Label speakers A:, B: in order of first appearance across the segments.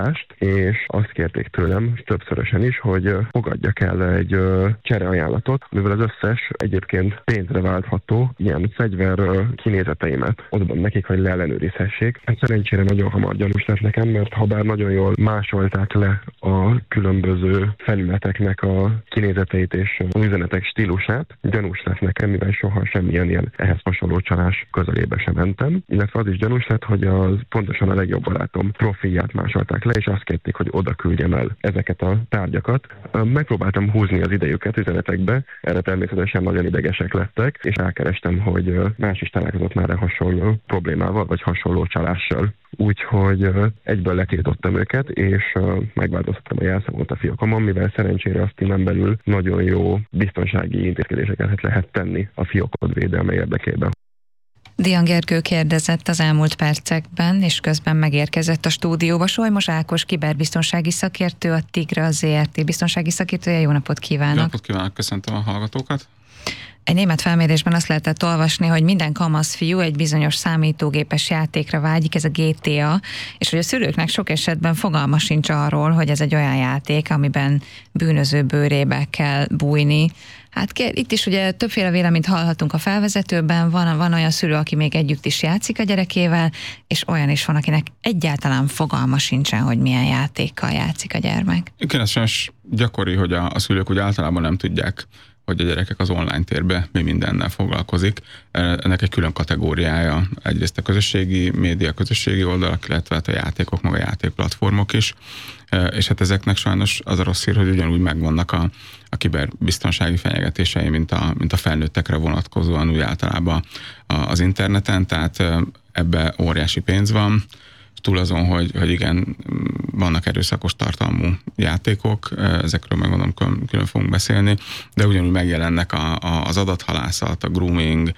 A: és azt kérték tőlem többszörösen is, hogy fogadjak el egy csereajánlatot, mivel az összes egyébként pénzre váltható ilyen fegyver kinézeteimet odaadom nekik, hogy leellenőrizhessék. Hát szerencsére nagyon hamar gyanús lett nekem, mert ha bár nagyon jól másolták le a különböző felületeknek a kinézeteit és az üzenetek stílusát, gyanús lett nekem, mivel soha semmilyen ilyen ehhez hasonló csalás közelébe sem mentem, illetve az is gyanús lett, hogy pontosan a legjobb barátom profilját másolták le, és azt kérték, hogy oda küldjem el ezeket a tárgyakat. Megpróbáltam húzni az idejüket üzenetekbe, erre természetesen nagyon idegesek lettek, és elkerestem, hogy más is találkozott már hasonló problémával, vagy hasonló csalással. Úgyhogy egyből letiltottam őket, és megváltoztattam a jelszavot a fiókomon, mivel szerencsére azt innen belül nagyon jó biztonsági intézkedéseket lehet tenni a fiókod védelme érdekében.
B: Dian Gergő kérdezett az elmúlt percekben, és közben megérkezett a stúdióba Solymos Ákos, kiberbiztonsági szakértő, a Tigre ZRT biztonsági szakértője. Jó napot kívánok!
C: Jó napot kívánok, köszöntöm a hallgatókat!
B: Egy német felmérésben azt lehetett olvasni, hogy minden kamasz fiú egy bizonyos számítógépes játékra vágyik, ez a GTA, és hogy a szülőknek sok esetben fogalma sincs arról, hogy ez egy olyan játék, amiben bűnöző bőrébe kell bújni. Hát itt is ugye többféle véleményt hallhatunk a felvezetőben, van olyan szülő, aki még együtt is játszik a gyerekével, és olyan is van, akinek egyáltalán fogalma sincsen, hogy milyen játékkal játszik a gyermek.
C: Igen, ez sajnos gyakori, hogy a szülők úgy általában nem tudják, hogy a gyerekek az online térbe mi mindennel foglalkozik. Ennek egy külön kategóriája egyrészt a közösségi média, közösségi oldalak, illetve a játékok, maga játékplatformok is. És hát ezeknek sajnos az a rossz hír, hogy ugyanúgy megvannak a kiberbiztonsági fenyegetései, mint a felnőttekre vonatkozóan úgy általában az interneten, tehát ebbe óriási pénz van. Túl azon, hogy igen, vannak erőszakos tartalmú játékok, ezekről megmondom, külön fogunk beszélni, de ugyanúgy megjelennek az adathalászat, a grooming,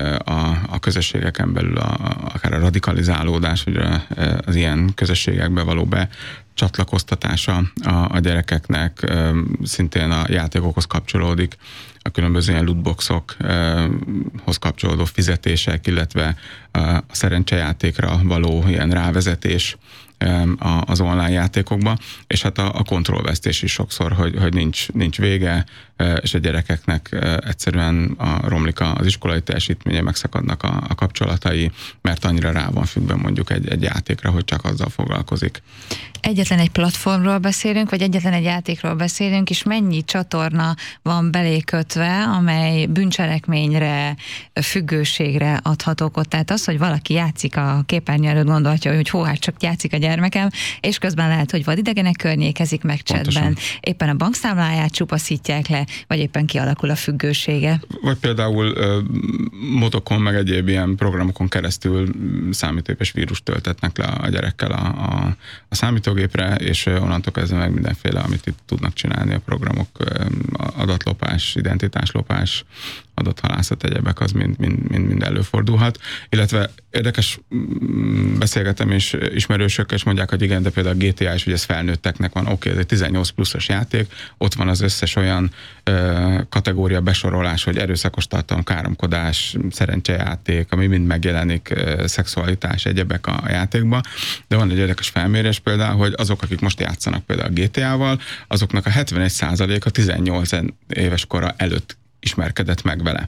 C: a közösségeken belül akár a radikalizálódás, vagy az ilyen közösségekbe való becsatlakoztatása a gyerekeknek, szintén a játékokhoz kapcsolódik, a különböző ilyen lootboxokhoz kapcsolódó fizetések, illetve a szerencsejátékra való ilyen rávezetés az online játékokba, és hát a kontrollvesztés is sokszor, hogy nincs vége, és a gyerekeknek egyszerűen romlik az iskolai teljesítménye, megszakadnak a kapcsolatai, mert annyira rá van függve mondjuk egy játékra, hogy csak azzal foglalkozik.
B: Egyetlen egy platformról beszélünk, vagy egyetlen egy játékról beszélünk, és mennyi csatorna van belékötve, amely bűncselekményre, függőségre adhat okot. Tehát az, hogy valaki játszik a képernyő előtt, gondolhatja, hogy hó, hát csak játszik a gyermekem, és közben lehet, hogy vadidegenek környékezik meg chatben. Éppen a bankszámláját csupaszítják le, vagy éppen kialakul a függősége.
C: Vagy például modokon, meg egyéb ilyen programokon keresztül számítógépes vírust töltetnek le a gyerekkel a számítógépre, és onnantól kezdve meg mindenféle, amit itt tudnak csinálni a programok, adatlopás, identitáslopás, adathalászat, egyebek, az mind előfordulhat. Illetve érdekes beszélgetem és ismerősökkel, és mondják, hogy igen, de például a GTA is, hogy ez felnőtteknek van, oké, ez egy 18 pluszos játék, ott van az összes olyan kategória besorolás, hogy erőszakos tartalom, káromkodás, szerencsejáték, ami mind megjelenik, szexualitás, egyebek a játékban, de van egy érdekes felmérés például, hogy azok, akik most játszanak például a GTA-val, azoknak a 71%-a 18 éves kora előtt ismerkedett meg vele.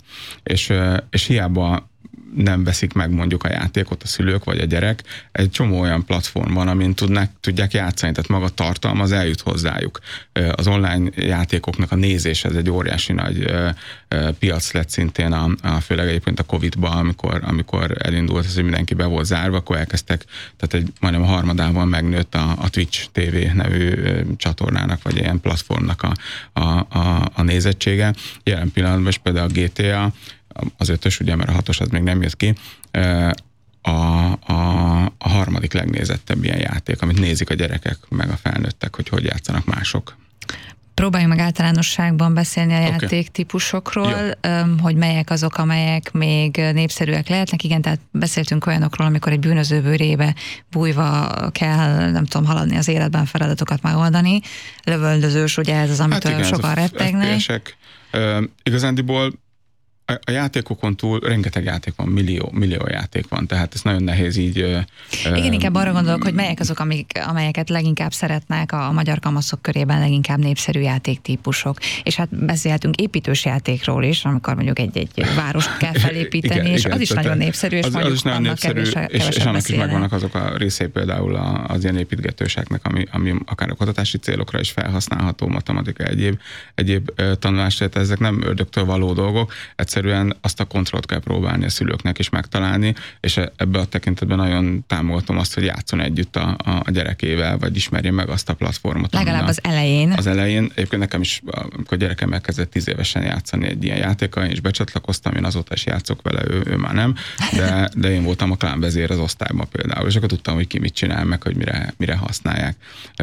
C: És hiába nem veszik meg mondjuk a játékot a szülők vagy a gyerek, egy csomó olyan platform van, amin tudják játszani, tehát maga tartalma az eljut hozzájuk. Az online játékoknak a nézés, ez egy óriási nagy piac lett szintén, főleg egyébként a Covid-ban, amikor elindult ez, hogy mindenki be volt zárva, akkor elkezdtek, tehát majdnem a harmadával megnőtt a Twitch TV nevű csatornának, vagy ilyen platformnak a nézettsége. Jelen pillanatban is például a GTA, az 5-ös, ugye, mert a 6-os az még nem jött ki, a harmadik legnézettebb ilyen játék, amit nézik a gyerekek, meg a felnőttek, hogy játszanak mások.
B: Próbáljunk meg általánosságban beszélni a játéktípusokról, hogy melyek azok, amelyek még népszerűek lehetnek. Igen, tehát beszéltünk olyanokról, amikor egy bűnöző bőrébe bújva kell, nem tudom, haladni az életben, feladatokat megoldani. Lövöldözős, ugye ez az, amitől sokan rettegnek.
C: Igazándiból A játékokon túl rengeteg játék van, millió játék van, tehát ez nagyon nehéz így...
B: Igen, inkább arra gondolok, hogy melyek azok, amelyeket leginkább szeretnek a magyar kamaszok körében, leginkább népszerű játéktípusok. És hát beszélhetünk építős játékról is, amikor mondjuk egy várost kell felépíteni, és az is nagyon népszerű, és mondjuk
C: az nagyon népszerű, és annak is megvannak azok a részei például az ilyen építgetőseknek, ami akár a kutatási célokra is felhasználható, matematika, egyéb tanulásra, tehát ezek nem ördögtől való dolgok, egyszerűen azt a kontrollt kell próbálni a szülőknek is megtalálni, és ebbe a tekintetben nagyon támogatom azt, hogy játszon együtt a gyerekével, vagy ismerje meg azt a platformot.
B: Legalább az elején.
C: Az elején. Egyébként nekem is, amikor gyerekem elkezdett 10 évesen játszani egy ilyen játékkal, én is becsatlakoztam, én azóta is játszok vele, ő már nem, de én voltam a klánvezér az osztályban például, és akkor tudtam, hogy ki mit csinál, meg hogy mire használják.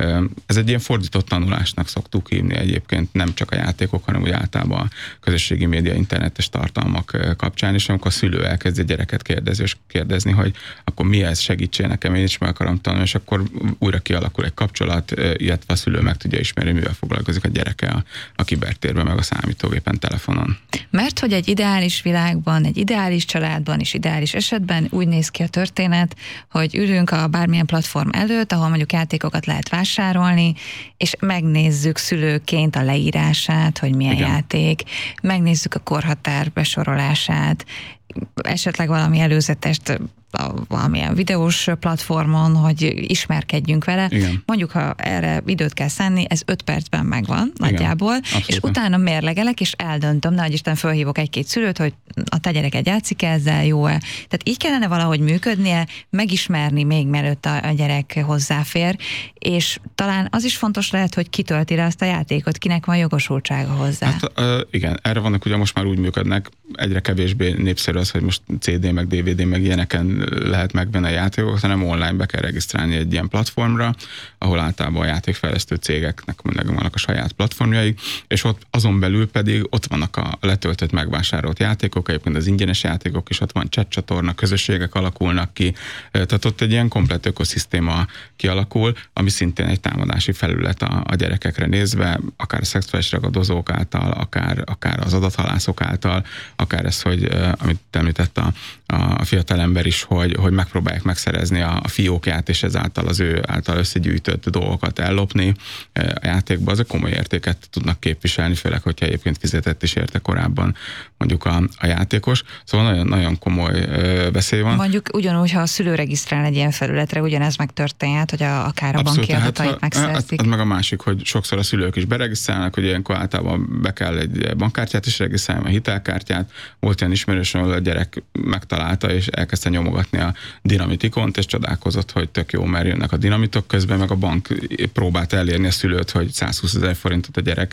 C: Ez egy ilyen fordított tanulásnak szoktuk hívni egyébként, nem csak a játékok, hanem úgy általában a közösségi média, internetes tartalmak kapcsán, és amikor a szülő elkezdi a gyereket kérdezni, hogy akkor mi ez, segítsél nekem, én is meg akarom tanulni, és akkor újra kialakul egy kapcsolat, illetve a szülő meg tudja ismerni, mivel foglalkozik a gyereke a kibertérben, meg a számítógépen, telefonon.
B: Mert hogy egy ideális világban, egy ideális családban és ideális esetben úgy néz ki a történet, hogy ülünk a bármilyen platform előtt, ahol mondjuk játékokat lehet vásárolni, és megnézzük szülőként a leírását, hogy milyen játék, megnézzük a korhatár besorolását, esetleg valami előzetest valamilyen videós platformon, hogy ismerkedjünk vele. Igen. Mondjuk, ha erre időt kell szánni, ez 5 percben megvan nagyjából, és utána mérlegelek, és eldöntöm, nehogy Isten fölhívok egy-két szülőt, hogy a te gyereket játszik ezzel, jó-e. Tehát így kellene valahogy működnie, megismerni még mielőtt a gyerek hozzáfér, és talán az is fontos lehet, hogy kitölti le azt a játékot, kinek van jogosultsága hozzá.
C: Hát igen, erre vannak ugye most már úgy működnek, egyre kevésbé népszerű az, hogy most CD, meg DVD, meg ilyeneken lehet megvenni a játékokat, hanem online be kell regisztrálni egy ilyen platformra, ahol általában a játékfejlesztő cégeknek vannak a saját platformjaik, és ott azon belül pedig ott vannak a letöltött, megvásárolt játékok, egyébként az ingyenes játékok is, ott van chat csatorna, közösségek alakulnak ki, tehát ott egy ilyen komplett ökoszisztéma kialakul, ami szintén egy támadási felület a gyerekekre nézve, akár a szexuális ragadozók által, akár az adathalászok által, akár ez, hogy amit említett a fiatalember is, hogy megpróbálják megszerezni a fiókját, és ezáltal az ő által összegyűjtött dolgokat ellopni a játékba, azok komoly értéket tudnak képviselni, főleg, hogyha egyébként fizetett is érte korábban mondjuk a játékos. Szóval nagyon, nagyon komoly veszély van.
B: Mondjuk ugyanúgy, ha a szülő regisztrál egy ilyen felületre, ugyanez megtörténhet, hogy akár a banki adatait megszerzik.
C: Az meg a másik, hogy sokszor a szülők is beregisztrálnak, hogy ilyenkor általában be kell egy bankkártyát is regisztrálni, a hitelkártyát. Volt ilyen ismerősöm, ahol a gyerek megtalálta, és elkezdte nyomogatni a dinamit ikont, és csodálkozott, hogy tök jó, mert jönnek a dinamitok, közben meg a bank próbált elérni a szülőt, hogy 120 000 forintot a gyerek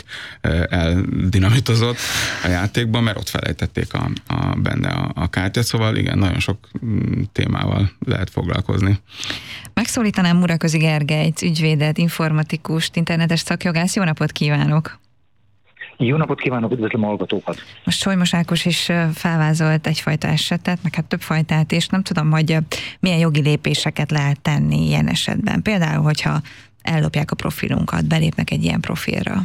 C: eldinamitozott a játékban, mert ott felejtették benne a kártyát, szóval igen, nagyon sok témával lehet foglalkozni.
B: Megszólítanám Muraközi Gergelyt, ügyvédet, informatikust, internetes szakjogász. Jó napot kívánok!
D: Jó napot kívánok, üdvözlöm a hallgatókat!
B: Most Solymos Ákos is felvázolt egyfajta esetet, meg hát több fajtát, és nem tudom, hogy milyen jogi lépéseket lehet tenni ilyen esetben. Például, hogyha ellopják a profilunkat, belépnek egy ilyen profilra.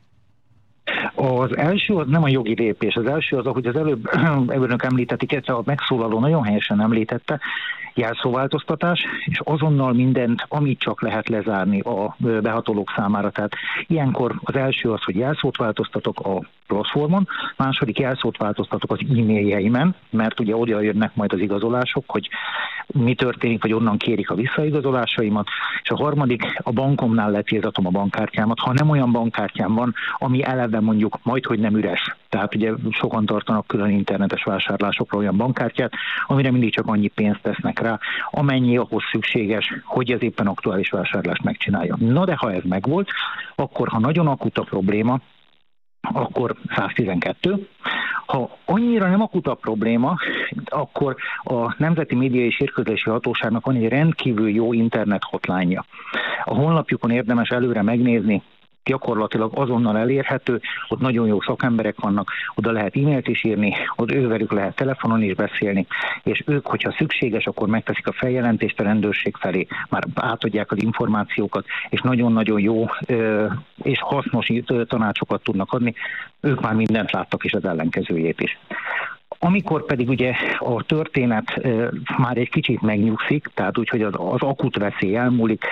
D: Az első az nem a jogi lépés, az első az, ahogy az előbb önök említették, illetve a megszólaló nagyon helyesen említette, jelszóváltoztatás, és azonnal mindent, amit csak lehet lezárni a behatolók számára. Tehát ilyenkor az első az, hogy jelszót változtatok a platformon, második jelszót változtatok az e-mailjeimen, mert ugye oda jönnek majd az igazolások, hogy mi történik, vagy onnan kérik a visszaigazolásaimat, és a harmadik, a bankomnál lecélzatom a bankkártyámat, ha nem olyan bankkártyám van, ami eleve mondjuk majdhogy nem üres. Tehát ugye sokan tartanak külön internetes vásárlásokra olyan bankkártyát, amire mindig csak annyi pénzt tesznek rá, amennyi ahhoz szükséges, hogy ez éppen aktuális vásárlást megcsinálja. Na de ha ez megvolt, akkor ha nagyon akut a probléma, akkor 112. Ha annyira nem akut a probléma, akkor a Nemzeti Média és Hírközlési Hatóságnak van egy rendkívül jó internet hotline-ja. A honlapjukon érdemes előre megnézni, gyakorlatilag azonnal elérhető, ott nagyon jó szakemberek vannak, oda lehet e-mailt is írni, ott ővelük lehet telefonon is beszélni, és ők, hogyha szükséges, akkor megteszik a feljelentést a rendőrség felé, már átadják az információkat, és nagyon-nagyon jó és hasznos tanácsokat tudnak adni, ők már mindent láttak, és az ellenkezőjét is. Amikor pedig ugye a történet már egy kicsit megnyugszik, tehát úgyhogy az akut veszély elmúlik,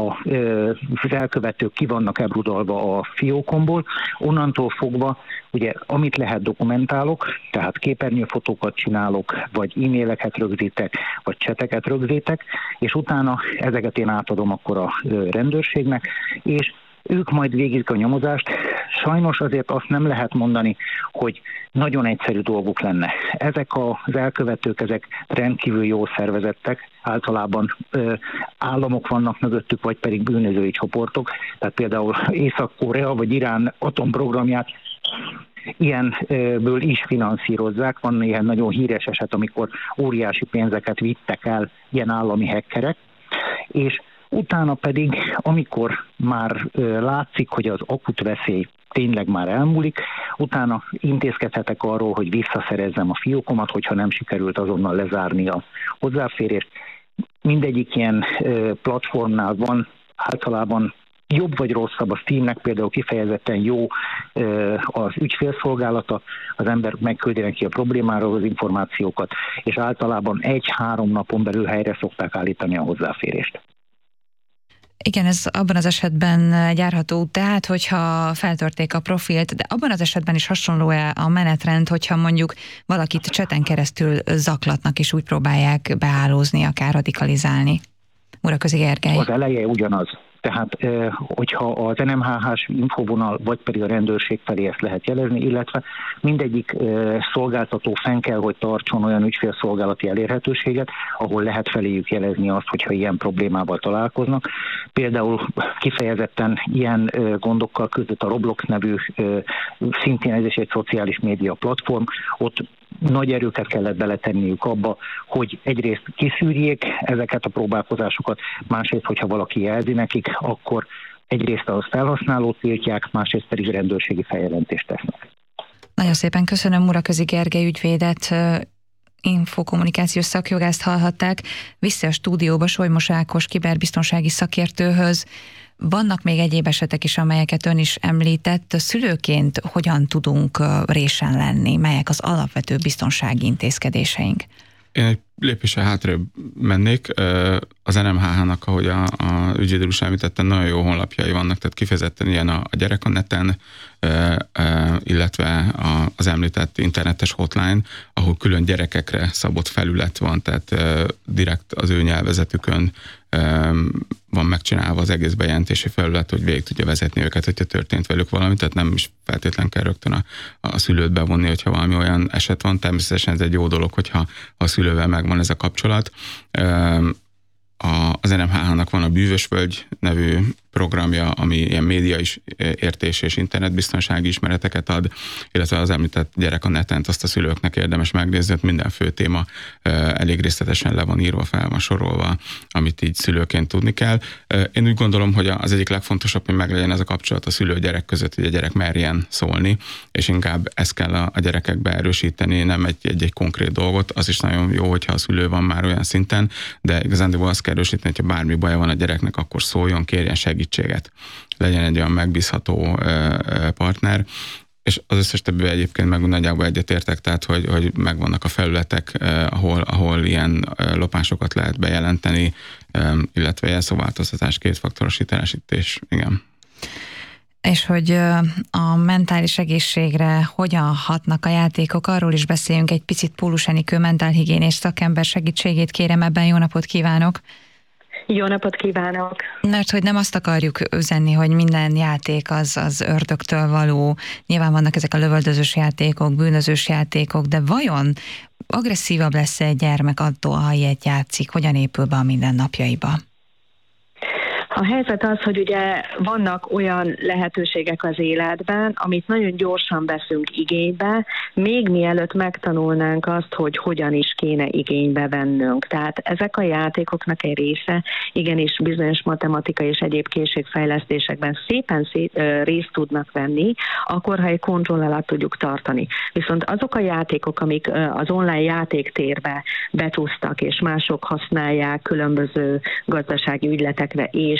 D: az elkövetők ki vannak ebrudalva a fiókomból, onnantól fogva ugye amit lehet dokumentálok, tehát képernyőfotókat csinálok, vagy e-maileket rögzítek, vagy cseteket rögzítek, és utána ezeket én átadom akkor a rendőrségnek, és ők majd végzik a nyomozást. Sajnos azért azt nem lehet mondani, hogy nagyon egyszerű dolguk lenne. Ezek az elkövetők, ezek rendkívül jól szervezettek, általában államok vannak mögöttük, vagy pedig bűnözői csoportok. Tehát például Észak-Korea vagy Irán atomprogramját ilyenből is finanszírozzák. Van ilyen nagyon híres eset, amikor óriási pénzeket vittek el ilyen állami hackerek, és utána pedig, amikor már látszik, hogy az akut veszély tényleg már elmúlik, utána intézkedhetek arról, hogy visszaszerezzem a fiókomat, hogyha nem sikerült azonnal lezárni a hozzáférést. Mindegyik ilyen platformnál van általában jobb vagy rosszabb. A Steamnek például kifejezetten jó az ügyfélszolgálata, az ember megküldi neki a problémáról az információkat, és általában 1-3 napon belül helyre szokták állítani a hozzáférést.
B: Igen, ez abban az esetben járható, tehát hogyha feltörték a profilt, de abban az esetben is hasonló-e a menetrend, hogyha mondjuk valakit cseten keresztül zaklatnak, és úgy próbálják beállózni, akár radikalizálni? Muraközi Gergely.
D: Az eleje ugyanaz. Tehát, hogyha az NMHH-s infovonal, vagy pedig a rendőrség felé ezt lehet jelezni, illetve mindegyik szolgáltató fenn kell, hogy tartson olyan ügyfélszolgálati elérhetőséget, ahol lehet feléjük jelezni azt, hogyha ilyen problémával találkoznak. Például kifejezetten ilyen gondokkal küzdött a Roblox nevű, szintén ez is egy szociális média platform, ott nagy erőket kellett beletenniük abba, hogy egyrészt kiszűrjék ezeket a próbálkozásokat, másrészt, hogyha valaki jelzi nekik, akkor egyrészt a felhasználót tiltják, másrészt pedig rendőrségi feljelentést tesznek.
B: Nagyon szépen köszönöm, Muraközi Gergely ügyvédet, infokommunikációs szakjogászt hallhatták. Vissza a stúdióba Solymos Ákos kiberbiztonsági szakértőhöz. Vannak még egyéb esetek is, amelyeket ön is említett. Szülőként hogyan tudunk résen lenni? Melyek az alapvető biztonsági intézkedéseink?
C: Én egy lépéssel hátrébb mennék. Az NMHH-nak, ahogy a ügyvéd úr említette, nagyon jó honlapjai vannak, tehát kifejezetten ilyen a gyerek a neten, illetve az említett internetes hotline, ahol külön gyerekekre szabott felület van, tehát direkt az ő nyelvezetükön van megcsinálva az egész bejelentési felület, hogy végig tudja vezetni őket, hogyha történt velük valami, tehát nem is feltétlen kell rögtön a szülőt bevonni, hogyha valami olyan eset van. Természetesen ez egy jó dolog, hogyha a szülővel megvan ez a kapcsolat. Az NMHH-nak van a Bűvösvölgy nevű programja, ami ilyen média is értés és internetbiztonsági ismereteket ad, illetve az említett gyerek a netent, azt a szülőknek érdemes megnézni, hogy minden fő téma elég részletesen le van írva, fel van sorolva, amit így szülőként tudni kell. Én úgy gondolom, hogy az egyik legfontosabb, hogy meglegyen ez a kapcsolat a szülő-gyerek között, hogy a gyerek merjen szólni, és inkább ezt kell a gyerekekbe erősíteni, nem egy konkrét dolgot. Az is nagyon jó, hogyha a szülő van már olyan szinten, de igazándiból azt kell erősíteni, hogyha bármi baja van a gyereknek, akkor szóljon, kérjen segítséget. Legyen egy olyan megbízható partner, és az összes többi egyébként meg nagyjából egyetértek, tehát hogy megvannak a felületek, ahol ilyen lopásokat lehet bejelenteni, illetve jelszóváltoztatás, kétfaktoros hitelesítés, igen.
B: És hogy a mentális egészségre hogyan hatnak a játékok, arról is beszéljünk egy picit. Pólus Enikő mentálhigiénés szakember segítségét kérem ebben. Jó napot kívánok!
E: Jó napot kívánok!
B: Mert hogy nem azt akarjuk üzenni, hogy minden játék az ördögtől való. Nyilván vannak ezek a lövöldözős játékok, bűnözős játékok, de vajon agresszívabb lesz egy gyermek attól, ha ilyet játszik? Hogyan épül be a mindennapjaiba?
E: A helyzet az, hogy ugye vannak olyan lehetőségek az életben, amit nagyon gyorsan veszünk igénybe, még mielőtt megtanulnánk azt, hogy hogyan is kéne igénybe vennünk. Tehát ezek a játékoknak egy része igenis bizonyos matematikai és egyéb készségfejlesztésekben szépen részt tudnak venni, akkor, ha egy kontroll alatt tudjuk tartani. Viszont azok a játékok, amik az online játéktérbe becsúsztak, és mások használják különböző gazdasági ügyletekre és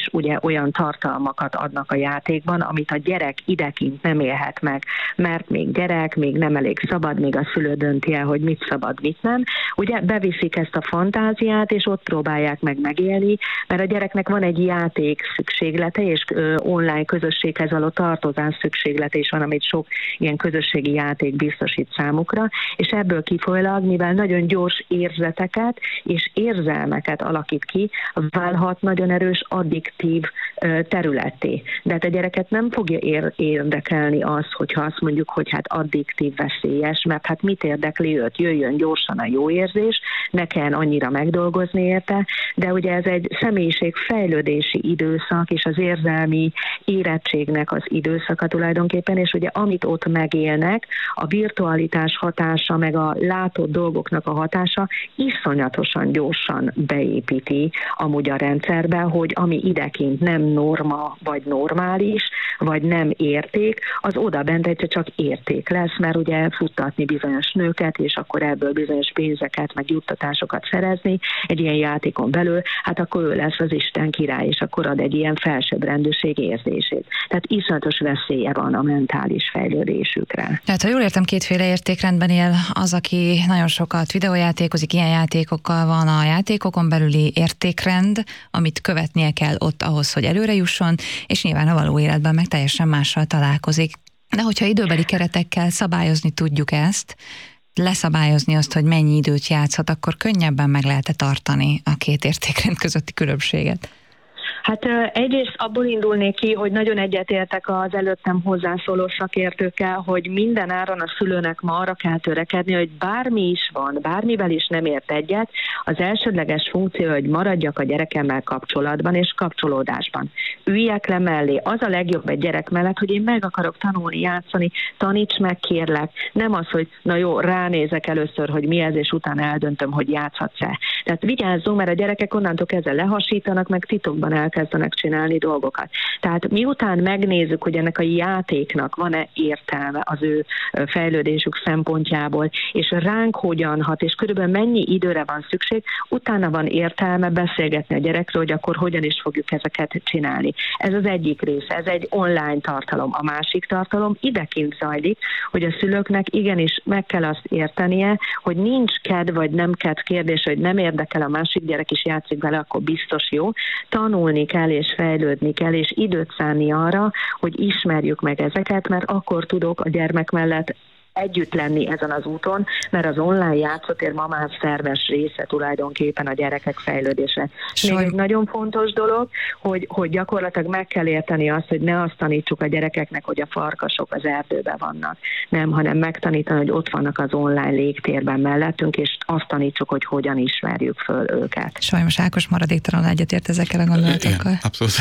E: is ugye olyan tartalmakat adnak a játékban, amit a gyerek idekint nem élhet meg, mert még gyerek, még nem elég szabad, még a szülő dönti el, hogy mit szabad, mit nem. Ugye beviszik ezt a fantáziát, és ott próbálják meg megélni, mert a gyereknek van egy játék szükséglete, és online közösséghez való tartozás szükséglete is van, amit sok ilyen közösségi játék biztosít számukra, és ebből kifolyólag, mivel nagyon gyors érzeteket és érzelmeket alakít ki, válhat nagyon erős addiktív területé. De hát a gyereket nem fogja érdekelni az, hogyha azt mondjuk, hogy hát addiktív, veszélyes, mert hát mit érdekli őt? Jöjjön gyorsan a jó érzés, ne kelljen annyira megdolgozni érte, de ugye ez egy személyiségfejlődési időszak, és az érzelmi érettségnek az időszaka tulajdonképpen, és ugye amit ott megélnek, a virtualitás hatása, meg a látott dolgoknak a hatása iszonyatosan gyorsan beépíti amúgy a rendszerbe, hogy ami idekint nem norma, vagy normális, vagy nem érték, az oda bent egyszer csak érték lesz, mert ugye futtatni bizonyos nőket, és akkor ebből bizonyos pénzeket, meg juttatásokat szerezni egy ilyen játékon belül, hát akkor ő lesz az Isten király, és akkor ad egy ilyen felsőbbrendűség érzését. Tehát iszonyatos veszélye van a mentális fejlődésükre.
B: Tehát ha jól értem, kétféle értékrendben él az, aki nagyon sokat videójátékozik, ilyen játékokkal van a játékokon belüli értékrend, amit követnie kell ott ahhoz, hogy előre jusson, és nyilván a való életben meg teljesen mással találkozik. De hogyha időbeli keretekkel szabályozni tudjuk ezt, leszabályozni azt, hogy mennyi időt játszhat, akkor könnyebben meg lehet tartani a két értékrend közötti különbséget.
E: Hát egyrészt abból indulnék ki, hogy nagyon egyetértek az előttem hozzászóló szakértőkkel, hogy minden áron a szülőnek ma arra kell törekedni, hogy bármi is van, bármivel is nem ért egyet, az elsődleges funkció, hogy maradjak a gyerekemmel kapcsolatban és kapcsolódásban. Üljek le mellé. Az a legjobb egy gyerek mellett, hogy én meg akarok tanulni, játszani, taníts meg, kérlek. Nem az, hogy na jó, ránézek először, hogy mi ez, és utána eldöntöm, hogy játszhatsz-e. Tehát vigyázzunk, mert a gyerekek onnantól kezdve lehasítanak, meg titokban elkezdenek csinálni dolgokat. Tehát miután megnézzük, hogy ennek a játéknak van-e értelme az ő fejlődésük szempontjából, és ránk hogyan hat, és körülbelül mennyi időre van szükség, utána van értelme beszélgetni a gyerekről, hogy akkor hogyan is fogjuk ezeket csinálni. Ez az egyik része, ez egy online tartalom. A másik tartalom idekint zajlik, hogy a szülőknek igenis meg kell azt értenie, hogy nincs kedv vagy nem kedv kérdés, hogy nem érdekel a másik gyerek is játszik vele, akkor biztos jó. Tanulni kell és fejlődni kell, és időt szánni arra, hogy ismerjük meg ezeket, mert akkor tudok a gyermek mellett együtt lenni ezen az úton, mert az online játszótér ma már szerves része tulajdonképpen a gyerekek fejlődése. Még egy nagyon fontos dolog, hogy gyakorlatilag meg kell érteni azt, hogy ne azt tanítsuk a gyerekeknek, hogy a farkasok az erdőben vannak. Nem, hanem megtanítani, hogy ott vannak az online légtérben mellettünk, és azt tanítsuk, hogy hogyan ismerjük föl őket.
B: Sajnos Ákos maradéktalanul egyetért ezekkel a gondolatokkal.
C: Igen, abszolút.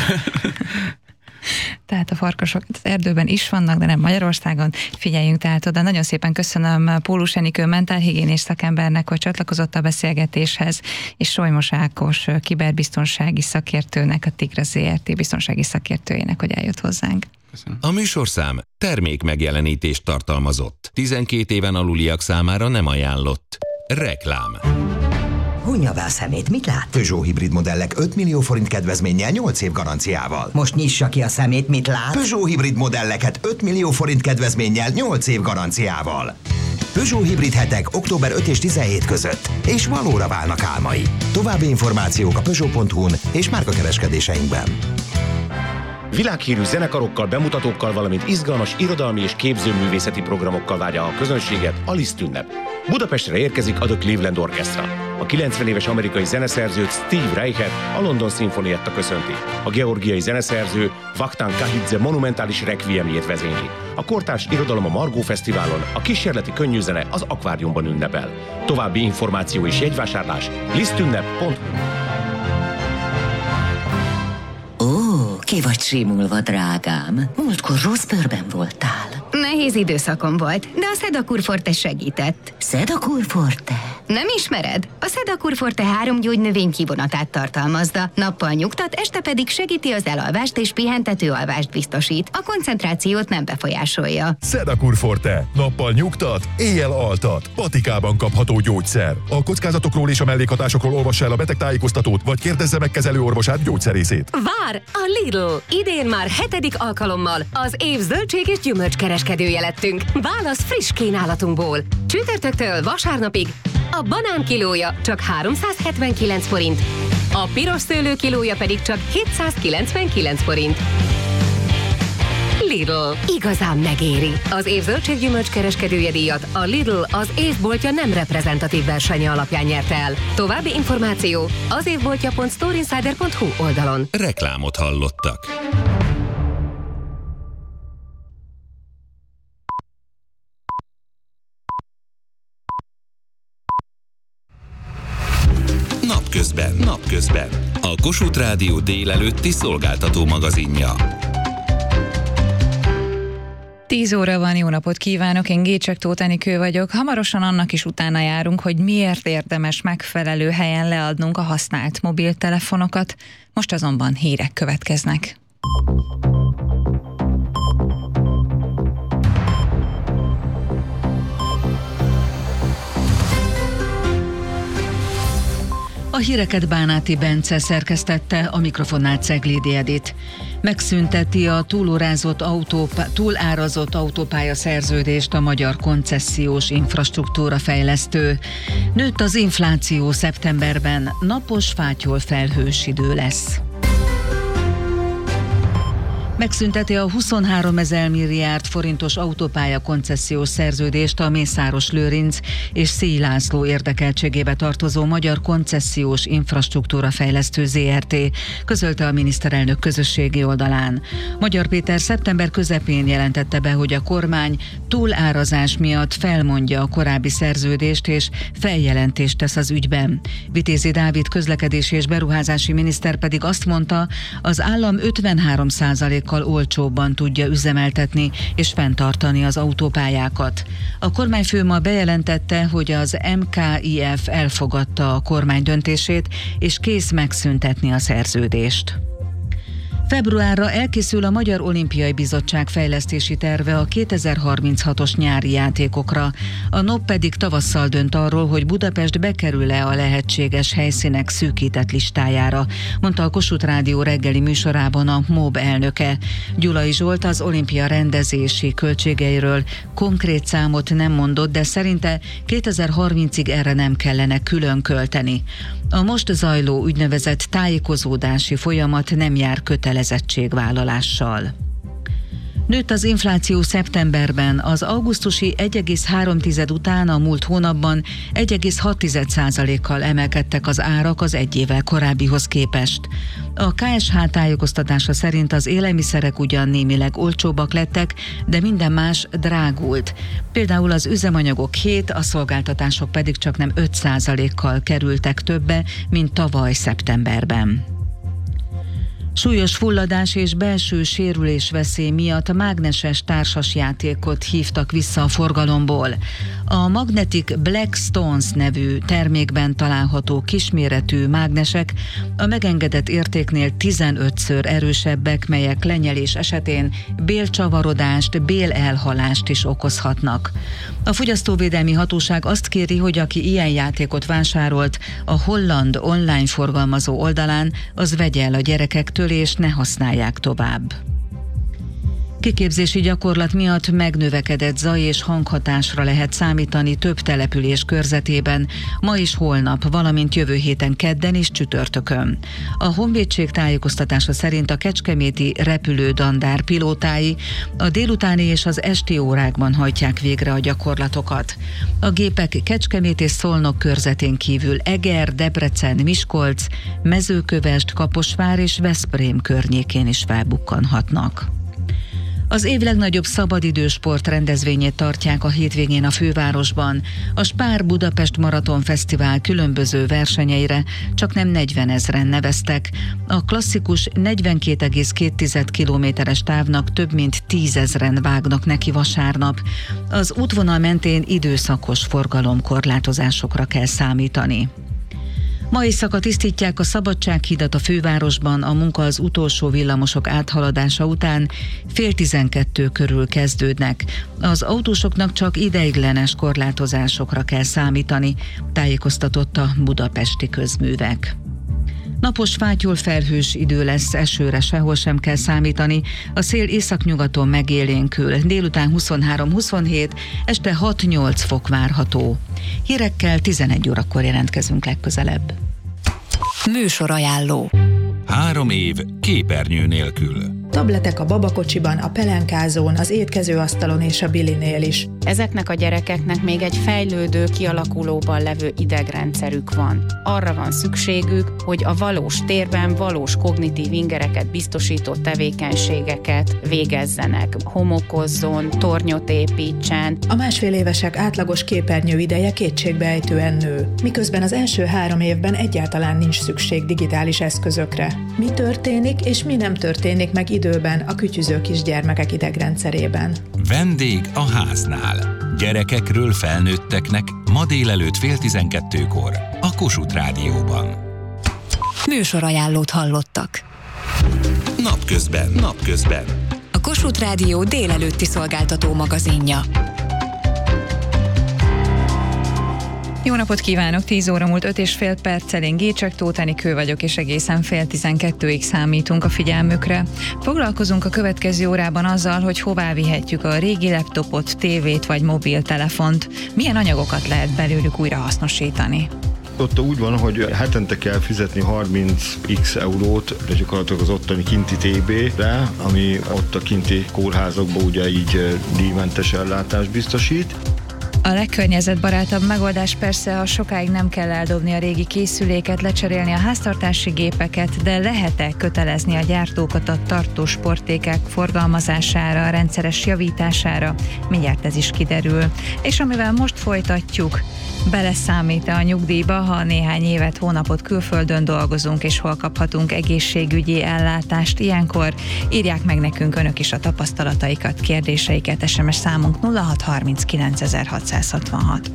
B: Tehát a farkasok az erdőben is vannak, de nem Magyarországon. Figyeljünk tehát oda. Nagyon szépen köszönöm Pólus Enikő mentálhigiénés szakembernek, hogy csatlakozott a beszélgetéshez, és Solymos Ákos kiberbiztonsági szakértőnek, a Tigra ZRT biztonsági szakértőjének, hogy eljött hozzánk.
C: Köszönöm.
F: A műsorszám termék megjelenítést tartalmazott. 12 éven aluliak számára nem ajánlott. Reklám.
G: Hunnyavá szemét, mit lát?
H: Peugeot hibrid modellek 5 millió forint kedvezménnyel 8 év garanciával.
G: Most nyissa ki a szemét, mit lát?
H: Peugeot hibrid modelleket 5 millió forint kedvezménnyel 8 év garanciával. Peugeot hibrid hetek október 5 és 17 között, és valóra válnak álmai. További információk a Peugeot.hu-n és márkakereskedéseinkben.
I: Világhírű zenekarokkal, bemutatókkal, valamint izgalmas irodalmi és képzőművészeti programokkal várja a közönséget a Liszt ünnep. Budapestre érkezik a The Cleveland Orchestra. A 90 éves amerikai zeneszerzőt, Steve Reichet a London Sinfonietta köszönti. A georgiai zeneszerző Vakhtang Kahidze monumentális requiemjét vezényli. A kortárs irodalom a Margó Fesztiválon, a kísérleti könnyűzene az Akváriumban ünnepel. További információ és jegyvásárlás lisztünnep.hu.
J: Ki vagy simulva, drágám? Múltkor rossz bőrben voltál.
K: Ne
J: nehéz időszakom volt, de a Sedakur Forte segített.
G: Sedakur Forte?
J: Nem ismered? A Sedakur Forte 3 gyógynövény kivonatát tartalmazza. Nappal nyugtat, este pedig segíti az elalvást és pihentető alvást biztosít. A koncentrációt nem befolyásolja.
K: Sedakur Forte. Nappal nyugtat, éjjel altat. Patikában kapható gyógyszer. A kockázatokról és a mellékhatásokról olvassa el a betegtájékoztatót, vagy kérdezze meg kezelőorvosát, gyógyszerészét.
L: Vár a Lidl! Idén már 7. alkalommal az év zöldség és gyümölcskereskedője lettünk. Válasz friss kínálatunkból. Csütörtöktől vasárnapig a banán kilója csak 379 forint, a piros szőlő kilója pedig csak 799 forint. Lidl. Igazán megéri. Az év zöldséggyümölcs kereskedője díjat a Lidl az évboltja nem reprezentatív versenye alapján nyerte el. További információ az évboltja.storeinsider.hu oldalon.
F: Reklámot hallottak. Napközben. A Kossuth Rádió délelőtti szolgáltató magazinja.
B: 10 óra van, jó napot kívánok, én Gécsek Tóth Enikő vagyok. Hamarosan annak is utána járunk, hogy miért érdemes megfelelő helyen leadnunk a használt mobiltelefonokat. Most azonban hírek következnek.
M: A híreket Bánáti Bence szerkesztette, a mikrofonnál Ceglédi Edit. Megszünteti a túlárazott autópálya szerződést a magyar koncesziós infrastruktúra fejlesztő. Nőtt az infláció szeptemberben, napos, fátyol felhős idő lesz. Megszünteti a 23 000 milliárd forintos autópálya koncesziós szerződést a Mészáros-Lőrinc és Szély László érdekeltségébe tartozó Magyar Koncesziós Infrastruktúra Fejlesztő Zrt., közölte a miniszterelnök közösségi oldalán. Magyar Péter szeptember közepén jelentette be, hogy a kormány túlárazás miatt felmondja a korábbi szerződést és feljelentést tesz az ügyben. Vitézi Dávid közlekedési és beruházási miniszter pedig azt mondta, az állam 53%-kal olcsóbban tudja üzemeltetni és fenntartani az autópályákat. A kormányfő ma bejelentette, hogy az MKIF elfogadta a kormány döntését, és kész megszüntetni a szerződést. Februárra elkészül a Magyar Olimpiai Bizottság fejlesztési terve a 2036-os nyári játékokra. A NOP pedig tavasszal dönt arról, hogy Budapest bekerül-e a lehetséges helyszínek szűkített listájára, mondta a Kossuth Rádió reggeli műsorában a MOB elnöke. Gyulai Zsolt az olimpia rendezési költségeiről konkrét számot nem mondott, de szerinte 2030-ig erre nem kellene külön költeni. A most zajló úgynevezett tájékozódási folyamat nem jár kötelezettségvállalással. Nőtt az infláció szeptemberben, az augusztusi 1,3 után a múlt hónapban 1,6%-kal emelkedtek az árak az egy évvel korábbihoz képest. A KSH tájékoztatása szerint az élelmiszerek ugyan némileg olcsóbbak lettek, de minden más drágult. Például az üzemanyagok 7%, a szolgáltatások pedig csaknem 5%-kal kerültek többe, mint tavaly szeptemberben. Súlyos fulladás és belső sérülés veszély miatt mágneses társasjátékot hívtak vissza a forgalomból. A Magnetic Black Stones nevű termékben található kisméretű mágnesek a megengedett értéknél 15-ször erősebbek, melyek lenyelés esetén bélcsavarodást, bélelhalást is okozhatnak. A Fogyasztóvédelmi Hatóság azt kéri, hogy aki ilyen játékot vásárolt a holland online forgalmazó oldalán, az vegye el a gyerekektől és ne használják tovább. Kiképzési gyakorlat miatt megnövekedett zaj és hanghatásra lehet számítani több település körzetében, ma és holnap, valamint jövő héten kedden és csütörtökön. A Honvédség tájékoztatása szerint a kecskeméti repülődandár pilótái a délutáni és az esti órákban hajtják végre a gyakorlatokat. A gépek Kecskemét és Szolnok körzetén kívül Eger, Debrecen, Miskolc, Mezőkövesd, Kaposvár és Veszprém környékén is felbukkanhatnak. Az év legnagyobb szabadidősport rendezvényét tartják a hétvégén a fővárosban. A Spár Budapest Maraton Fesztivál különböző versenyeire csaknem 40 000-en neveztek. A klasszikus 42,2 kilométeres távnak több mint 10 000-en vágnak neki vasárnap. Az útvonal mentén időszakos forgalomkorlátozásokra kell számítani. Ma éjszaka tisztítják a Szabadsághidat a fővárosban, a munka az utolsó villamosok áthaladása után 11:30 körül kezdődnek. Az autósoknak csak ideiglenes korlátozásokra kell számítani, tájékoztatott a Budapesti Közművek. Napos, fátyol, felhős idő lesz, esőre sehol sem kell számítani, a szél északnyugaton megélénkül, délután 23-27, este 6-8 fok várható. Hírekkel 11 órakor jelentkezünk legközelebb.
N: Műsorajánló.
F: 3 év képernyő nélkül.
O: Tabletek a babakocsiban, a pelenkázón, az étkezőasztalon és a bilinél is.
P: Ezeknek a gyerekeknek még egy fejlődő, kialakulóban levő idegrendszerük van. Arra van szükségük, hogy a valós térben valós kognitív ingereket biztosító tevékenységeket végezzenek. Homokozzon, tornyot építsen.
O: A 1,5 évesek átlagos képernyő ideje kétségbeejtően nő, miközben az első 3 évben egyáltalán nincs szükség digitális eszközökre. Mi történik és mi nem történik meg időben a kütyüző kisgyermekek idegrendszerében?
F: Vendég a háznál. Gyerekekről felnőtteknek ma délelőtt 11:30 a Kossuth Rádióban.
N: Műsorajánlót hallottak.
F: Napközben.
N: A Kossuth Rádió délelőtti szolgáltató magazinja.
B: Jó napot kívánok! 10 óra múlt 5,5 perccel, én Gécsek Tóth Enikő vagyok, és egészen 11:30 számítunk a figyelmükre. Foglalkozunk a következő órában azzal, hogy hová vihetjük a régi laptopot, tévét vagy mobiltelefont. Milyen anyagokat lehet belőlük újra hasznosítani?
Q: Ott úgy van, hogy hetente kell fizetni 30x eurót gyakorlatilag az ottani kinti TB-re, ami ott a kinti kórházakban ugye így díjmentes ellátást biztosít.
B: A legkörnyezetbarátabb megoldás persze, ha sokáig nem kell eldobni a régi készüléket, lecserélni a háztartási gépeket, de lehet-e kötelezni a gyártókat a tartós portékák forgalmazására, a rendszeres javítására? Mindjárt ez is kiderül. És amivel most folytatjuk, beleszámít-e a nyugdíjba, ha néhány évet, hónapot külföldön dolgozunk, és hol kaphatunk egészségügyi ellátást ilyenkor? Írják meg nekünk önök is a tapasztalataikat, kérdéseiket, SMS számunk 0639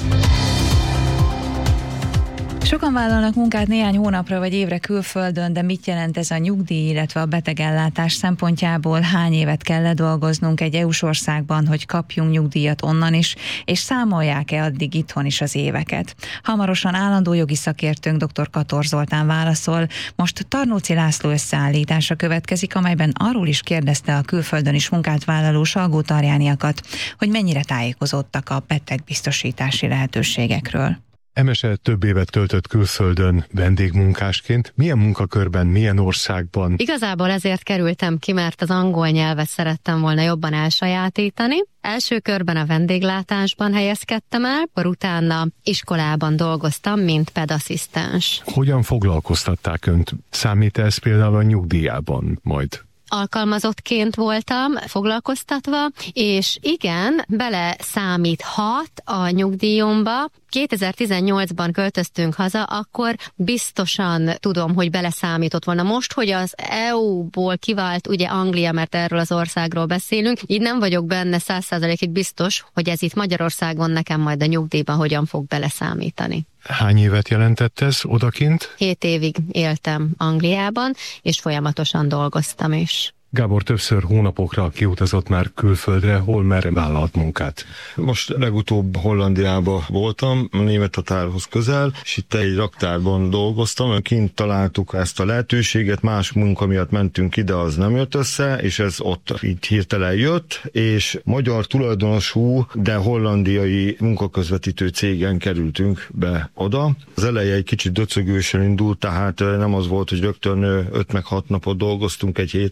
B: Sokan vállalnak munkát néhány hónapra vagy évre külföldön, de mit jelent ez a nyugdíj, illetve a betegellátás szempontjából? Hány évet kell ledolgoznunk egy EU-s országban, hogy kapjunk nyugdíjat onnan is, és számolják-e addig itthon is az éveket? Hamarosan állandó jogi szakértőnk dr. Kator Zoltán válaszol. Most Tarnóci László összeállítása következik, amelyben arról is kérdezte a külföldön is munkát vállaló salgótarjániakat, hogy mennyire tájékozódtak a betegbiztosítási lehetőségekről.
R: Emese több évet töltött külföldön vendégmunkásként. Milyen munkakörben, milyen országban?
S: Igazából ezért kerültem ki, mert az angol nyelvet szerettem volna jobban elsajátítani. Első körben a vendéglátásban helyezkedtem el, akkor utána iskolában dolgoztam, mint pedasszisztens.
R: Hogyan foglalkoztatták önt? Számít ez például a nyugdíjában majd?
S: Alkalmazottként voltam foglalkoztatva, és igen, bele számíthat a nyugdíjomba. 2018-ban költöztünk haza, akkor biztosan tudom, hogy beleszámított volna. Most, hogy az EU-ból kivált ugye Anglia, mert erről az országról beszélünk, így nem vagyok benne 100%-ig biztos, hogy ez itt Magyarországon nekem majd a nyugdíjban hogyan fog beleszámítani.
R: Hány évet jelentett ez odakint?
S: 7 évig éltem Angliában, és folyamatosan dolgoztam is.
R: Gábor többször hónapokra kiutazott már külföldre, hol merre vállalt munkát?
Q: Most legutóbb Hollandiában voltam, a német határhoz közel, és itt egy raktárban dolgoztam, kint találtuk ezt a lehetőséget, más munka miatt mentünk ide, az nem jött össze, és ez ott így hirtelen jött, és magyar tulajdonosú, de hollandiai munkaközvetítő cégen kerültünk be oda. Az eleje egy kicsit döcögősen indult, tehát nem az volt, hogy rögtön 5 meg 6 napot dolgoztunk egy héten, hanem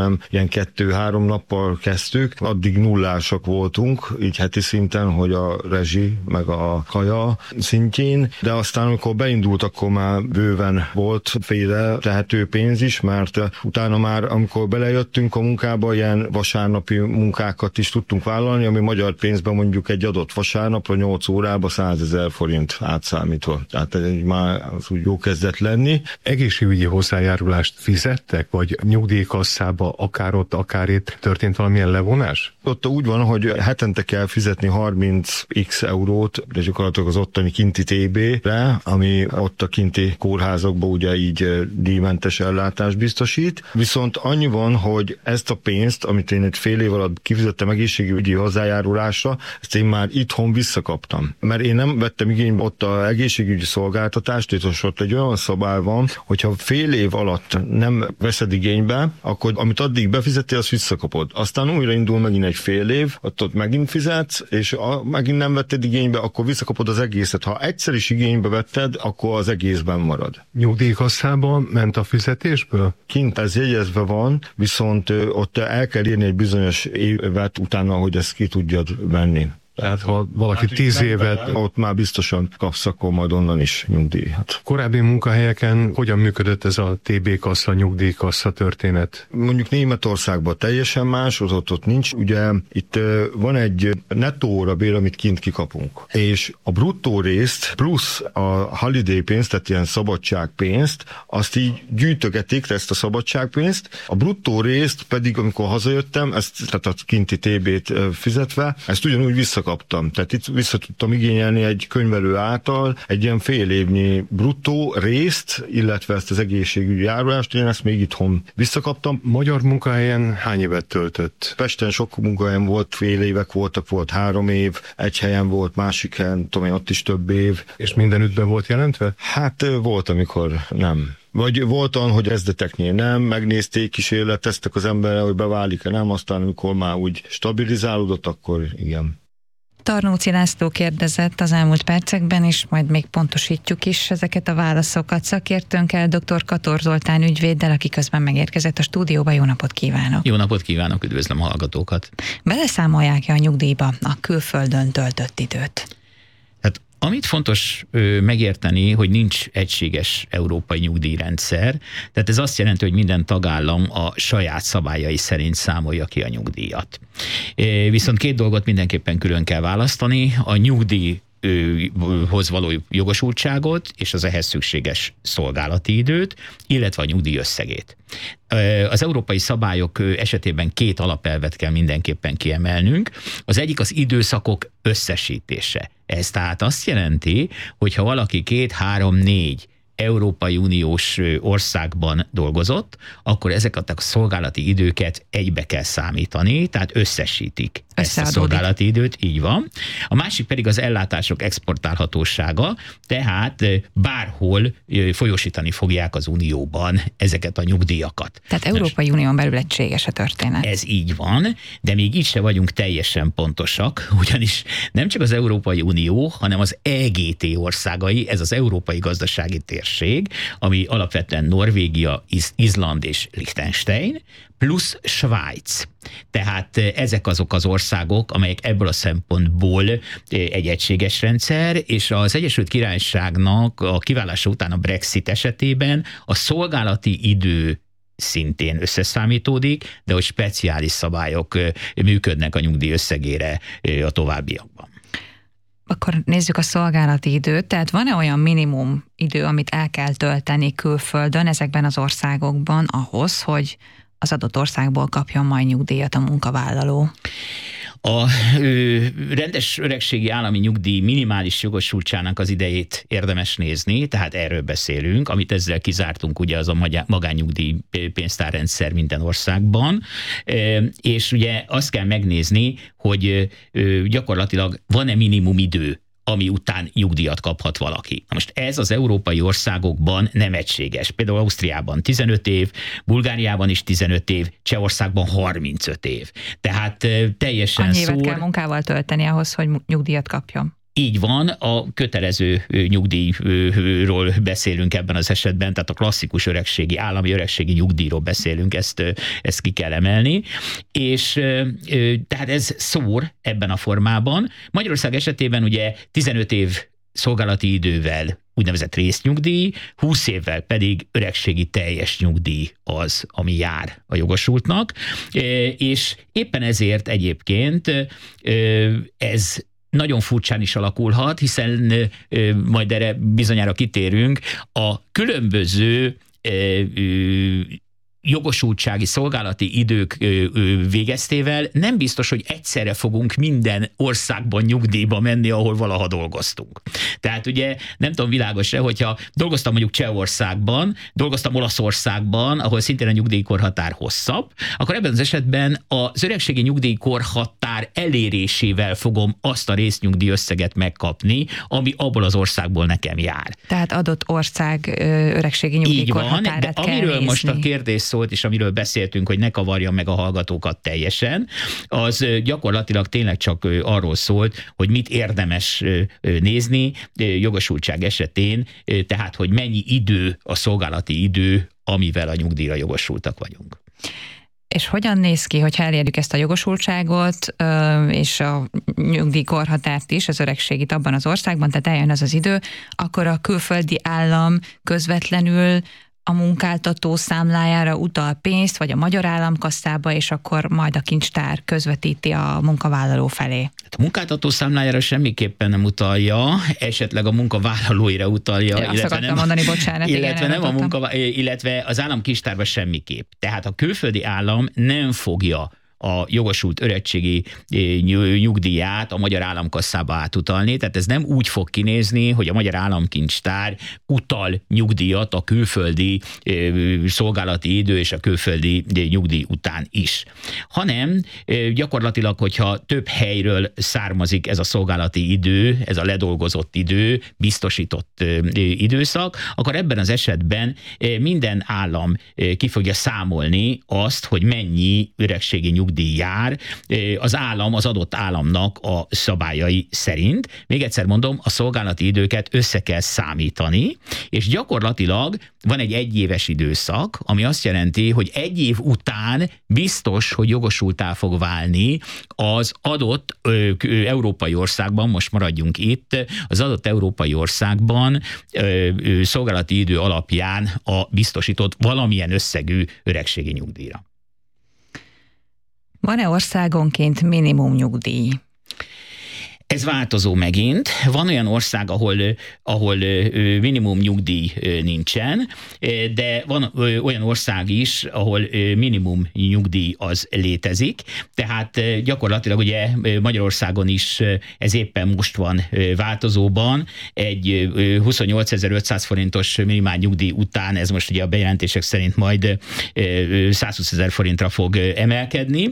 Q: hanem ilyen 2-3 nappal kezdtük. Addig nullásak voltunk, így heti szinten, hogy a rezsi meg a kaja szintjén, de aztán amikor beindult, akkor már bőven volt félre tehető pénz is, mert utána már, amikor belejöttünk a munkába, ilyen vasárnapi munkákat is tudtunk vállalni, ami magyar pénzben mondjuk egy adott vasárnapra 8 órába 100 000 forint átszámítva. Tehát már az úgy jó kezdett lenni.
R: Egészségügyi hozzájárulást fizettek, vagy nyugdíjkasszába akár ott, akár itt történt valamilyen levonás?
Q: Ott úgy van, hogy hetente kell fizetni 30x eurót, de gyakorlatilag az ottani kinti TB-re, ami ott a kinti kórházakban ugye így díjmentes ellátást biztosít. Viszont annyi van, hogy ezt a pénzt, amit én egy fél év alatt kifizettem egészségügyi hozzájárulásra, ezt én már itthon visszakaptam. Mert én nem vettem igénybe ott az egészségügyi szolgáltatást, és ott egy olyan szabály van, hogyha fél év alatt nem veszed igénybe, akkor amit addig befizettél, azt visszakapod. Aztán újra indul megint egy fél év, ott megint fizetsz, és megint nem vetted igénybe, akkor visszakapod az egészet. Ha egyszer is igénybe vetted, akkor az egészben marad.
R: Nyugdíjkasszában ment a fizetésből?
Q: Kint ez jegyezve van, viszont ott el kell írni egy bizonyos évet utána, hogy ezt ki tudjad venni.
R: Tehát ha valaki 10 évet...
Q: Ott már biztosan kapsz, akkor majd onnan is nyugdíjat.
R: Korábbi munkahelyeken hogyan működött ez a TB-kassa, nyugdíjkassa történet?
Q: Mondjuk Németországban teljesen más, ott nincs. Ugye itt van egy nettó órabér, amit kint kikapunk. És a bruttó részt plusz a holiday pénzt, tehát ilyen szabadságpénzt, azt így gyűjtögetik, ezt a szabadságpénzt. A bruttó részt pedig, amikor hazajöttem, tehát a kinti TB-t fizetve, ezt ugyanúgy visszakaptam. Tehát itt vissza tudtam igényelni egy könyvelő által egy ilyen fél évnyi bruttó részt, illetve ezt az egészségügyi járulást, én ezt még itthon visszakaptam.
R: Magyar munkahelyen hány évet töltött?
Q: Pesten sok munkahelyen volt, fél évek voltak, volt 3 év, egy helyen volt, másik helyen, tudom én, ott is több év.
R: És mindenüttben volt jelentve?
Q: Hát volt, amikor nem. Vagy volt olyan, hogy kezdeteknél nem, megnézték, kísérleteztek az emberrel, hogy beválik-e nem, aztán amikor már úgy stabilizálódott, akkor igen.
B: Tarnóci László kérdezett az elmúlt percekben, és majd még pontosítjuk is ezeket a válaszokat. Szakértőnkkel, dr. Kator Zoltán ügyvéddel, aki közben megérkezett a stúdióba. Jó napot kívánok!
T: Jó napot kívánok, üdvözlöm a hallgatókat!
B: Beleszámolják-e a nyugdíjba a külföldön töltött időt?
T: Hát amit fontos megérteni, hogy nincs egységes európai nyugdíjrendszer, tehát ez azt jelenti, hogy minden tagállam a saját szabályai szerint számolja ki a nyugdíjat. Viszont 2 dolgot mindenképpen külön kell választani, a nyugdíjhoz való jogosultságot és az ehhez szükséges szolgálati időt, illetve a nyugdíj összegét. Az európai szabályok esetében 2 alapelvet kell mindenképpen kiemelnünk. Az egyik az időszakok összesítése. Ez tehát azt jelenti, hogy ha valaki 2-3-4 Európai Uniós országban dolgozott, akkor ezeket a szolgálati időket egybe kell számítani, tehát összesítik ezt a szolgálati időt, így van. A másik pedig az ellátások exportálhatósága, tehát bárhol folyósítani fogják az Unióban ezeket a nyugdíjakat.
B: Tehát Európai Unión belül egységes a történet.
T: Ez így van, de még így se vagyunk teljesen pontosak, ugyanis nem csak az Európai Unió, hanem az EGT országai, ez az Európai Gazdasági Térség, ami alapvetően Norvégia, Izland és Liechtenstein, plusz Svájc. Tehát ezek azok az országok, amelyek ebből a szempontból egy egységes rendszer, és az Egyesült Királyságnak a kiválása után a Brexit esetében a szolgálati idő szintén összeszámítódik, de hogy speciális szabályok működnek a nyugdíj összegére a továbbiakban.
B: Akkor nézzük a szolgálati időt, tehát van-e olyan minimum idő, amit el kell tölteni külföldön ezekben az országokban ahhoz, hogy az adott országból kapjon majd nyugdíjat a munkavállaló?
T: A rendes öregségi állami nyugdíj minimális jogosultságának az idejét érdemes nézni, tehát erről beszélünk, amit ezzel kizártunk, ugye az a magánnyugdíj pénztárrendszer minden országban, és ugye azt kell megnézni, hogy gyakorlatilag van-e minimum idő, ami után nyugdíjat kaphat valaki. Na most ez az európai országokban nem egységes. Például Ausztriában 15 év, Bulgáriában is 15 év, Csehországban 35 év. Tehát teljesen
B: annyi évet kell munkával tölteni ahhoz, hogy nyugdíjat kapjon.
T: Így van, a kötelező nyugdíjról beszélünk ebben az esetben, tehát a klasszikus öregségi, állami öregségi nyugdíjról beszélünk, ezt ki kell emelni, és tehát ez szór ebben a formában. Magyarország esetében ugye 15 év szolgálati idővel úgynevezett résznyugdíj, 20 évvel pedig öregségi teljes nyugdíj az, ami jár a jogosultnak, és éppen ezért egyébként ez nagyon furcsán is alakulhat, hiszen majd erre bizonyára kitérünk, a különböző jogosultsági szolgálati idők végeztével nem biztos, hogy egyszerre fogunk minden országban nyugdíjba menni, ahol valaha dolgoztunk. Tehát ugye nem tudom, világos-e, hogyha dolgoztam mondjuk Csehországban, dolgoztam Olaszországban, ahol szintén a nyugdíjkorhatár hosszabb, akkor ebben az esetben az öregségi nyugdíjkorhatár elérésével fogom azt a résznyugdíj összeget megkapni, ami abból az országból nekem jár.
B: Tehát adott ország öregségi nyugdíjkorhatárát kell
T: amiről
B: nézni.
T: Most a kérdés szólt, és amiről beszéltünk, hogy ne kavarja meg a hallgatókat teljesen, az gyakorlatilag tényleg csak arról szólt, hogy mit érdemes nézni jogosultság esetén, tehát hogy mennyi idő a szolgálati idő, amivel a nyugdíjra jogosultak vagyunk.
B: És hogyan néz ki, hogyha elérjük ezt a jogosultságot, és a nyugdíjkorhatárt is, az öregségit abban az országban, tehát eljön az az idő, akkor a külföldi állam közvetlenül a munkáltató számlájára utal pénzt, vagy a magyar államkasszába, és akkor majd a kincstár közvetíti a munkavállaló felé.
T: A munkáltató számlájára semmiképpen nem utalja, esetleg a munkavállalóira utalja, illetve az államkincstárba semmiképp. Tehát a külföldi állam nem fogja a jogosult öregségi nyugdíját a magyar államkasszába átutalni, tehát ez nem úgy fog kinézni, hogy a magyar államkincstár utal nyugdíjat a külföldi szolgálati idő és a külföldi nyugdíj után is, hanem gyakorlatilag, hogyha több helyről származik ez a szolgálati idő, ez a ledolgozott idő, biztosított időszak, akkor ebben az esetben minden állam ki fogja számolni azt, hogy mennyi öregségi nyugdíj jár az állam, az adott államnak a szabályai szerint. Még egyszer mondom, a szolgálati időket össze kell számítani, és gyakorlatilag van egy egyéves időszak, ami azt jelenti, hogy egy év után biztos, hogy jogosultá fog válni az adott európai országban, most maradjunk itt, az adott európai országban szolgálati idő alapján a biztosított valamilyen összegű öregségi nyugdíjra.
B: Van-e országonként minimum nyugdíj?
T: Ez változó megint. Van olyan ország, ahol minimum nyugdíj nincsen, de van olyan ország is, ahol minimum nyugdíj az létezik. Tehát gyakorlatilag ugye Magyarországon is ez éppen most van változóban. Egy 28.500 forintos minimál nyugdíj után, ez most ugye a bejelentések szerint majd 120.000 forintra fog emelkedni,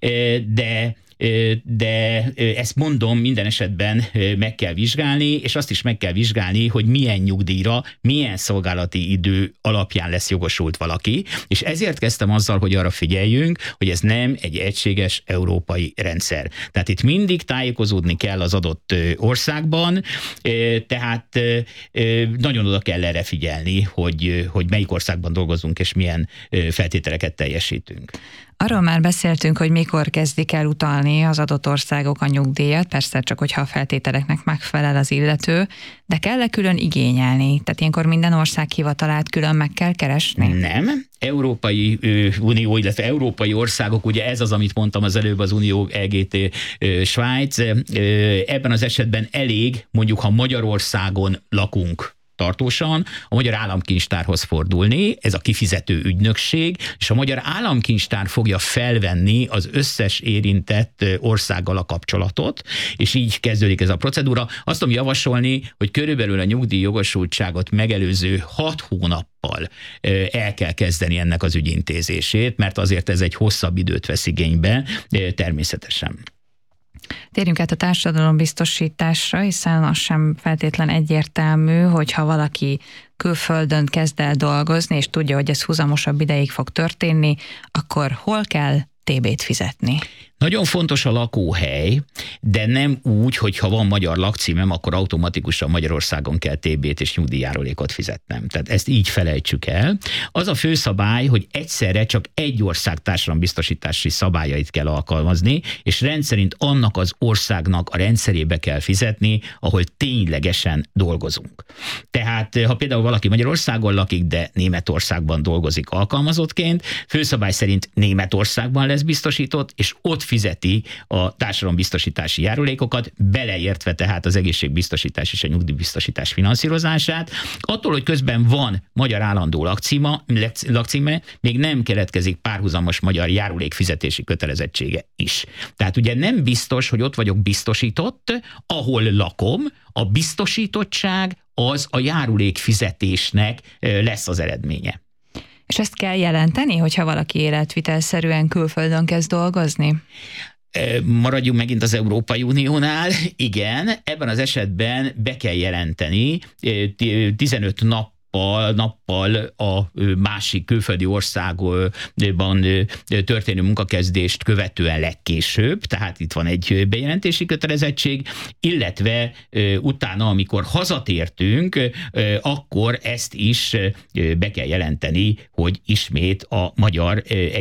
T: de ezt mondom, minden esetben meg kell vizsgálni, és azt is meg kell vizsgálni, hogy milyen nyugdíjra, milyen szolgálati idő alapján lesz jogosult valaki, és ezért kezdtem azzal, hogy arra figyeljünk, hogy ez nem egy egységes európai rendszer. Tehát itt mindig tájékozódni kell az adott országban, tehát nagyon oda kell erre figyelni, hogy melyik országban dolgozunk, és milyen feltételeket teljesítünk.
B: Arról már beszéltünk, hogy mikor kezdik el utalni az adott országok a nyugdíjat, persze csak hogyha a feltételeknek megfelel az illető, de kell-e külön igényelni? Tehát ilyenkor minden ország hivatalát külön meg kell keresni?
T: Nem. Európai Unió, illetve európai országok, ugye ez az, amit mondtam az előbb, az Unió, EGT, Svájc. Ebben az esetben elég, mondjuk, ha Magyarországon lakunk tartósan, a Magyar Államkincstárhoz fordulni, ez a kifizető ügynökség, és a Magyar Államkincstár fogja felvenni az összes érintett országgal a kapcsolatot, és így kezdődik ez a procedúra. Azt tudom javasolni, hogy körülbelül a nyugdíjjogosultságot megelőző 6 hónappal el kell kezdeni ennek az ügyintézését, mert azért ez egy hosszabb időt vesz igénybe, természetesen.
B: Térjünk át a társadalombiztosításra, hiszen az sem feltétlen egyértelmű, hogyha valaki külföldön kezd el dolgozni, és tudja, hogy ez húzamosabb ideig fog történni, akkor hol kell TB-t fizetni?
T: Nagyon fontos a lakóhely, de nem úgy, hogy ha van magyar lakcímem, akkor automatikusan Magyarországon kell TB-t és nyugdíjjárulékot fizetnem. Tehát ezt így felejtsük el. Az a főszabály, hogy egyszerre csak egy ország társadalombiztosítási szabályait kell alkalmazni, és rendszerint annak az országnak a rendszerébe kell fizetni, ahol ténylegesen dolgozunk. Tehát ha például valaki Magyarországon lakik, de Németországban dolgozik alkalmazottként, főszabály szerint Németországban lesz biztosított, és ott fizeti a társadalombiztosítási járulékokat, beleértve tehát az egészségbiztosítás és a nyugdíjbiztosítás finanszírozását. Attól, hogy közben van magyar állandó lakcíme, még nem keletkezik párhuzamos magyar járulékfizetési kötelezettsége is. Tehát ugye nem biztos, hogy ott vagyok biztosított, ahol lakom, a biztosítottság az a járulékfizetésnek lesz az eredménye.
B: És ezt kell jelenteni, hogyha valaki életvitelszerűen külföldön kezd dolgozni?
T: Maradjunk megint az Európai Uniónál. Igen, ebben az esetben be kell jelenteni 15 nappal a másik külföldi országban történő munkakezdést követően legkésőbb, tehát itt van egy bejelentési kötelezettség, illetve utána, amikor hazatértünk, akkor ezt is be kell jelenteni, hogy ismét a magyar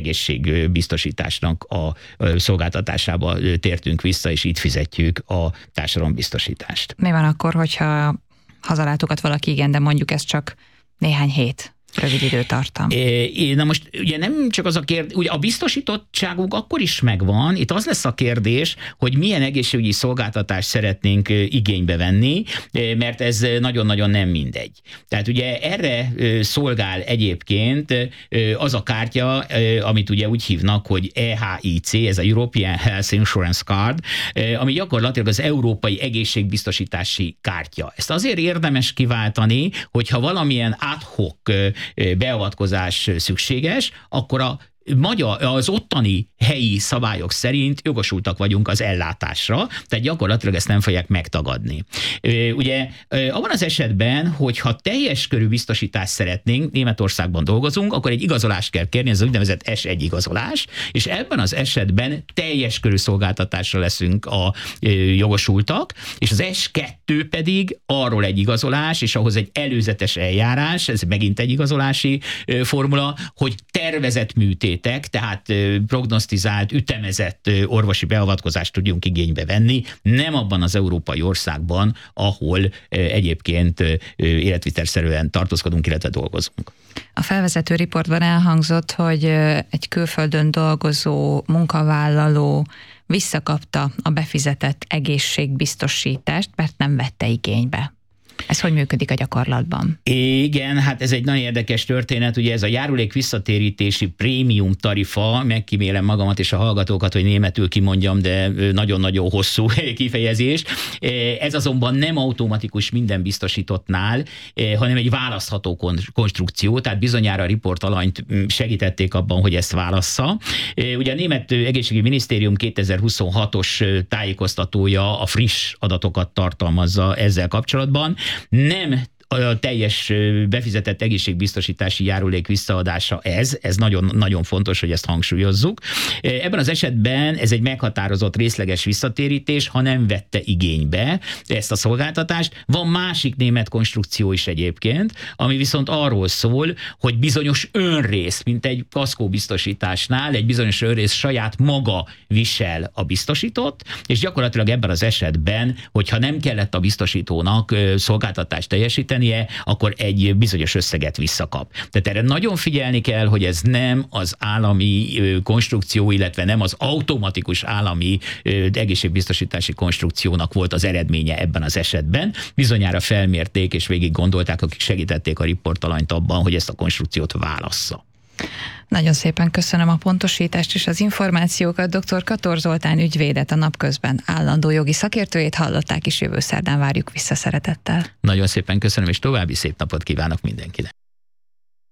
T: egészségbiztosításnak a szolgáltatásába tértünk vissza, és itt fizetjük a társadalombiztosítást.
B: Mi van akkor, hogyha hazalátogat valaki, igen, de mondjuk ez csak néhány hét, rövid időtartam.
T: Na most ugye nem csak az a kérdés, ugye a biztosítottságunk akkor is megvan, itt az lesz a kérdés, hogy milyen egészségügyi szolgáltatást szeretnénk igénybe venni, mert ez nagyon-nagyon nem mindegy. Tehát ugye erre szolgál egyébként az a kártya, amit ugye úgy hívnak, hogy EHIC, ez a European Health Insurance Card, ami gyakorlatilag az európai egészségbiztosítási kártya. Ezt azért érdemes kiváltani, hogyha valamilyen ad hoc beavatkozás szükséges, akkor az ottani helyi szabályok szerint jogosultak vagyunk az ellátásra, tehát gyakorlatilag ezt nem fogják megtagadni. Ugye abban az esetben, hogyha teljes körű biztosítást szeretnénk, Németországban dolgozunk, akkor egy igazolást kell kérni, ez az úgynevezett S1 igazolás, és ebben az esetben teljes körű szolgáltatásra leszünk a jogosultak, és az S2 pedig arról egy igazolás, és ahhoz egy előzetes eljárás, ez megint egy igazolási formula, hogy tervezett műtétek, tehát prognosztizált, ütemezett orvosi beavatkozást tudjunk igénybe venni, nem abban az európai országban, ahol egyébként életvitelszerűen tartózkodunk, illetve dolgozunk.
B: A felvezető riportban elhangzott, hogy egy külföldön dolgozó munkavállaló visszakapta a befizetett egészségbiztosítást, mert nem vette igénybe. Ez hogy működik a gyakorlatban?
T: Igen, hát ez egy nagyon érdekes történet, ugye ez a járulék visszatérítési prémium tarifa, megkímélem magamat és a hallgatókat, hogy németül kimondjam, de nagyon-nagyon hosszú kifejezés. Ez azonban nem automatikus minden biztosítottnál, hanem egy választható konstrukció, tehát bizonyára a riportalanyt segítették abban, hogy ezt válassza. Ugye a Német Egészségügyi Minisztérium 2026-os tájékoztatója a friss adatokat tartalmazza ezzel kapcsolatban. Nem a teljes befizetett egészségbiztosítási járulék visszaadása ez nagyon fontos, hogy ezt hangsúlyozzuk. Ebben az esetben ez egy meghatározott részleges visszatérítés, ha nem vette igénybe ezt a szolgáltatást. Van másik német konstrukció is egyébként, ami viszont arról szól, hogy bizonyos önrész, mint egy kaszkóbiztosításnál, egy bizonyos önrész saját maga visel a biztosított, és gyakorlatilag ebben az esetben, hogyha nem kellett a biztosítónak szolgáltatást teljesíteni, akkor egy bizonyos összeget visszakap. Tehát erre nagyon figyelni kell, hogy ez nem az állami konstrukció, illetve nem az automatikus állami egészségbiztosítási konstrukciónak volt az eredménye ebben az esetben. Bizonyára felmérték és végig gondolták, akik segítették a riportalanyt abban, hogy ezt a konstrukciót válassza.
B: Nagyon szépen köszönöm a pontosítást és az információkat. Dr. Kator Zoltán ügyvédet, a Napközben állandó jogi szakértőjét hallották, és jövő szerdán várjuk vissza szeretettel.
T: Nagyon szépen köszönöm, és további szép napot kívánok mindenkinek.